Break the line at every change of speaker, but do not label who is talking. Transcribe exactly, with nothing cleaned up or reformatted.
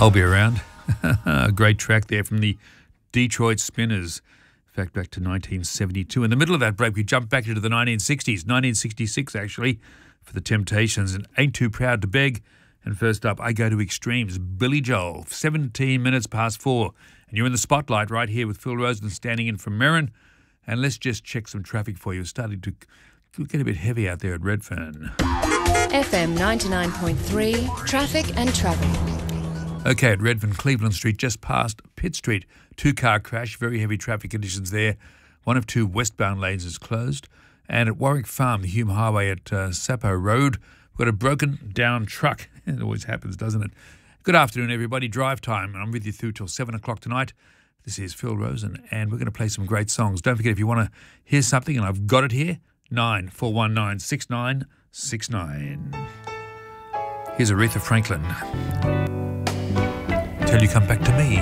I'll Be Around. A great track there from the Detroit Spinners. In fact, back to nineteen seventy-two. In the middle of that break, we jumped back into the nineteen sixties, nineteen sixty-six actually, for the Temptations and Ain't Too Proud to Beg. And first up, I Go to Extremes, Billy Joel, seventeen minutes past four. And you're in the spotlight right here with Phil Rosen standing in from Merrin. And let's just check some traffic for you. It's starting to get a bit heavy out there at Redfern.
F M ninety-nine point three, traffic and travel.
Okay, at Redfern, Cleveland Street, just past Pitt Street, two-car crash, very heavy traffic conditions there. One of two westbound lanes is closed. And at Warwick Farm, the Hume Highway at uh, Sapo Road, we've got a broken-down truck. It always happens, doesn't it? Good afternoon, everybody. Drive time. I'm with you through till seven o'clock tonight. This is Phil Rosen, and we're going to play some great songs. Don't forget, if you want to hear something, and I've got it here, nine four one nine six nine six nine. Here's Aretha Franklin. Till You Come Back to Me.